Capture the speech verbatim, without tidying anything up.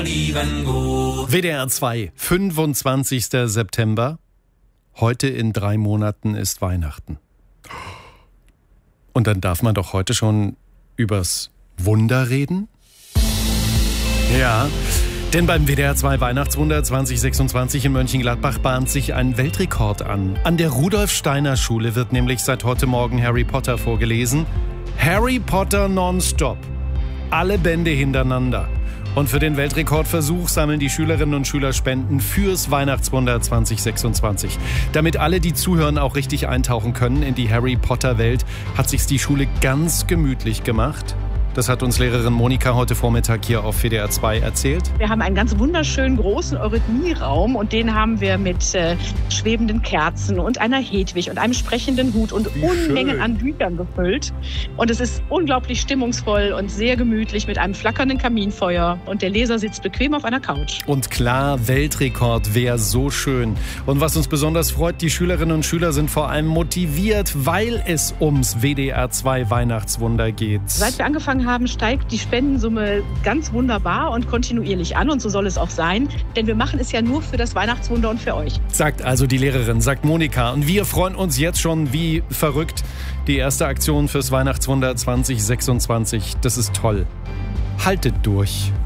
W D R zwei, fünfundzwanzigster September. Heute in drei Monaten ist Weihnachten. Und dann darf man doch heute schon übers Wunder reden? Ja, denn beim W D R zwei Weihnachtswunder zwanzig sechsundzwanzig in Mönchengladbach bahnt sich ein Weltrekord an. An der Rudolf-Steiner-Schule wird nämlich seit heute Morgen Harry Potter vorgelesen. Harry Potter nonstop. Alle Bände hintereinander. Und für den Weltrekordversuch sammeln die Schülerinnen und Schüler Spenden fürs Weihnachtswunder zwanzig sechsundzwanzig. Damit alle, die zuhören, auch richtig eintauchen können in die Harry Potter Welt, hat sich's die Schule ganz gemütlich gemacht. Das hat uns Lehrerin Monika heute Vormittag hier auf W D R zwei erzählt. Wir haben einen ganz wunderschönen großen Eurythmieraum und den haben wir mit äh, schwebenden Kerzen und einer Hedwig und einem sprechenden Hut und Wie Unmengen schön. an Büchern gefüllt. Und es ist unglaublich stimmungsvoll und sehr gemütlich mit einem flackernden Kaminfeuer und der Leser sitzt bequem auf einer Couch. Und klar, Weltrekord wäre so schön. Und was uns besonders freut, die Schülerinnen und Schüler sind vor allem motiviert, weil es ums W D R zwei Weihnachtswunder geht. Seit wir angefangen haben, steigt die Spendensumme ganz wunderbar und kontinuierlich an und so soll es auch sein, denn wir machen es ja nur für das Weihnachtswunder und für euch. Sagt also die Lehrerin, sagt Monika. Und wir freuen uns jetzt schon wie verrückt. Die erste Aktion fürs Weihnachtswunder zwanzig sechsundzwanzig, das ist toll. Haltet durch.